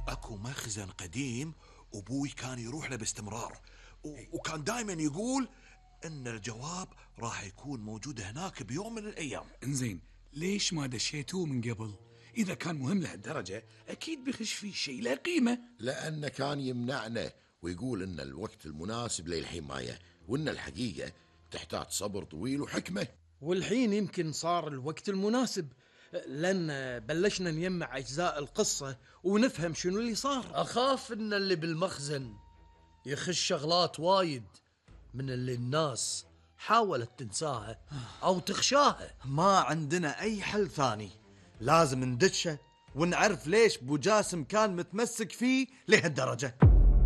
اكو مخزن قديم ابوي كان يروح له باستمرار، وكان دائما يقول ان الجواب راح يكون موجود هناك بيوم من الايام. انزين، ليش ما دشيتوه من قبل؟ اذا كان مهم لهالدرجه اكيد بيخش فيه شيء له قيمه. لأنه كان يمنعنا ويقول إن الوقت المناسب للحماية، وإن الحقيقة تحتاج صبر طويل وحكمة. والحين يمكن صار الوقت المناسب، لأن بلشنا نجمع أجزاء القصة ونفهم شنو اللي صار. أخاف إن اللي بالمخزن يخش شغلات وايد من اللي الناس حاولت تنساها أو تخشاها. ما عندنا أي حل ثاني، لازم ندشه ونعرف ليش بو جاسم كان متمسك فيه لهالدرجة.